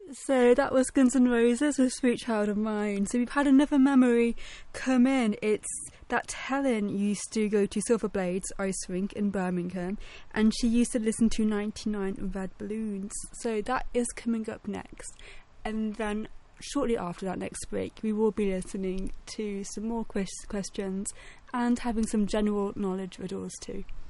So that was Guns N' Roses with Sweet Child of Mine. So we've had another memory come in. It's that Helen used to go to Silverblades Ice Rink in Birmingham, and she used to listen to 99 Red Balloons. So that is coming up next. And then shortly after that, next break, we will be listening to some more questions and having some general knowledge riddles too.